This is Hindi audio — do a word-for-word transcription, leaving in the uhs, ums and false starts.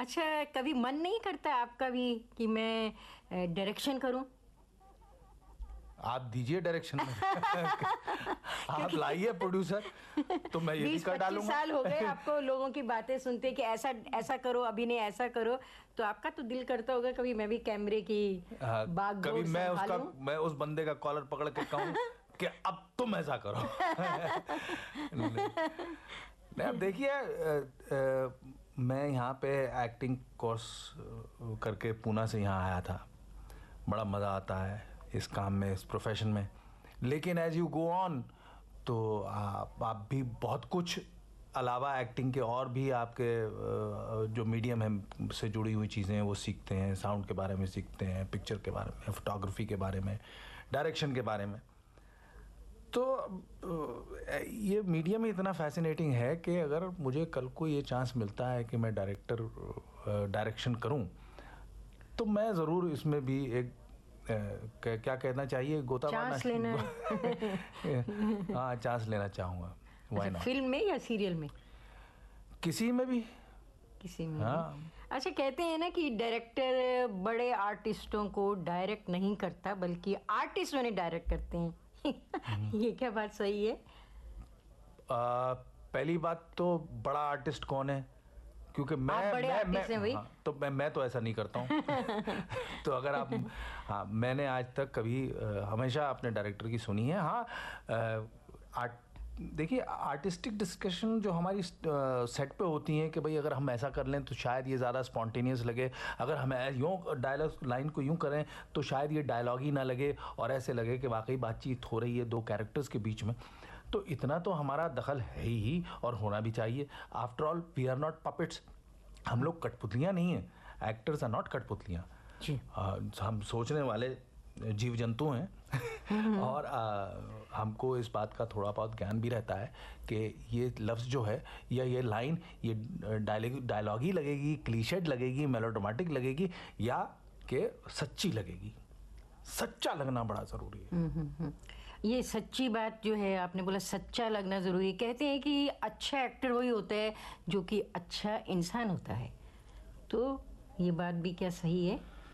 अच्छा, कभी मन नहीं करता आपका भी कि मैं डायरेक्शन करूं? आप दीजिए डायरेक्शन में आप लाइए प्रोड्यूसर, तो मैं ये भी कर डालूंगा। बीस पच्चीस साल हो गए आपको लोगों की बातें सुनते कि ऐसा ऐसा करो, अभिनय ऐसा करो, तो आपका तो दिल करता होगा कभी मैं भी कैमरे की बागडोर कभी मैं उसका संभालूं? मैं उस बंदे का कॉलर पकड़ के कहूं कि अब तुम ऐसा करो। नहीं, अब देखिए, मैं यहाँ पे एक्टिंग कोर्स करके पूना से यहाँ आया था। बड़ा मज़ा आता है इस काम में, इस प्रोफेशन में, लेकिन एज यू गो ऑन तो आप आप भी बहुत कुछ अलावा एक्टिंग के और भी आपके जो मीडियम है से जुड़ी हुई चीज़ें हैं वो सीखते हैं। साउंड के बारे में सीखते हैं, पिक्चर के बारे में, फोटोग्राफी के बारे में, डायरेक्शन के बारे में। तो ये मीडियम ही इतना फैसिनेटिंग है कि अगर मुझे कल को ये चांस मिलता है कि मैं डायरेक्टर डायरेक्शन करूं, तो मैं ज़रूर इसमें भी एक क्या कहना चाहिए, गोता चांस लेना हाँ, चांस लेना चाहूँगा। अच्छा, फिल्म में या सीरियल में? किसी में भी, किसी में हाँ। भी। अच्छा, कहते हैं ना कि डायरेक्टर बड़े आर्टिस्टों को डायरेक्ट नहीं करता बल्कि आर्टिस्ट उन्हें डायरेक्ट करते हैं। ये क्या बात सही है? आ, पहली बात तो बड़ा आर्टिस्ट कौन है, क्योंकि मैं आप बड़े मैं, मैं हैं भाई। हाँ, तो मैं मैं तो ऐसा नहीं करता हूँ। तो अगर आप, हाँ, मैंने आज तक कभी आ, हमेशा अपने डायरेक्टर की सुनी है। हाँ, आर्ट देखिए, आर्टिस्टिक डिस्कशन जो हमारी सेट पे होती हैं कि भाई अगर हम ऐसा कर लें तो शायद ये ज़्यादा स्पॉन्टेनियस लगे, अगर हम यूँ डायलॉग लाइन को यूँ करें तो शायद ये डायलॉग ही ना लगे और ऐसे लगे कि वाकई बातचीत हो रही है दो कैरेक्टर्स के बीच में। तो इतना तो हमारा दखल है ही और होना भी चाहिए। After all we are not puppets, हम लोग कठपुतलियाँ नहीं हैं। एक्टर्स आर नॉट कठपुतलियाँ, हम सोचने वाले जीव जंतु हैं। और आ, हमको इस बात का थोड़ा बहुत ज्ञान भी रहता है कि ये लफ्ज़ जो है या ये लाइन ये डायलॉग डायलॉग ही लगेगी, क्लीशेड लगेगी, मेलोड्रामेटिक लगेगी या कि सच्ची लगेगी। सच्चा लगना बड़ा ज़रूरी है। ये सच्ची बात जो है, आपने बोला सच्चा लगना ज़रूरी है। कहते हैं कि अच्छा एक्टर वही होता है जो कि अच्छा इंसान होता है, तो ये बात भी क्या सही है?